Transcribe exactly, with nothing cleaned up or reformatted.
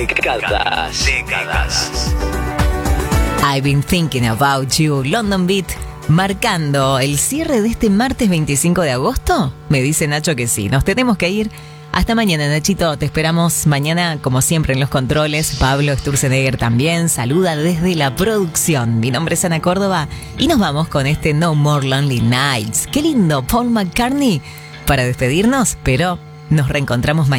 Décadas. Décadas. I've been thinking about you, London Beat, marcando el cierre de este martes veinticinco de agosto. Me dice Nacho que sí, nos tenemos que ir. Hasta mañana, Nachito, te esperamos mañana como siempre en los controles. Pablo Sturzenegger también saluda desde la producción. Mi nombre es Ana Córdoba y nos vamos con este No More Lonely Nights. Qué lindo, Paul McCartney, para despedirnos, pero nos reencontramos mañana.